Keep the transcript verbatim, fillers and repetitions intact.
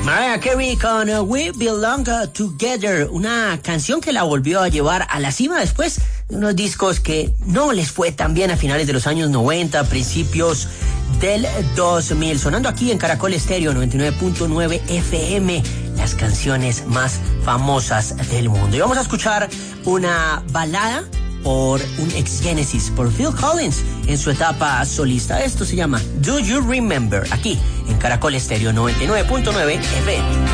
Mariah Carey con uh, We Belong Together, una canción que la volvió a llevar a la cima después de unos discos que no les fue tan bien a finales de los años noventa, principios del dos mil. Sonando aquí en Caracol Estéreo noventa y nueve punto nueve F M, las canciones más famosas del mundo. Y vamos a escuchar una balada por un ex Genesis, por Phil Collins en su etapa solista. Esto se llama Do You Remember, aquí en Caracol Estéreo noventa y nueve punto nueve F M.